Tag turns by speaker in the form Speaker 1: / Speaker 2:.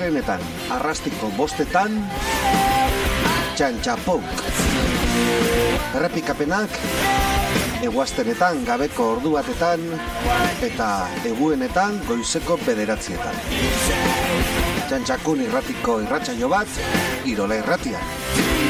Speaker 1: astelenetan arrastiko 5etan, Txantxapunk. Errepikapenak eguaztenetan gabeko ordu batetan eta eguenetan goizeko 9etan. Txantxakun irratiko irratsaio bat, Irola Irratia.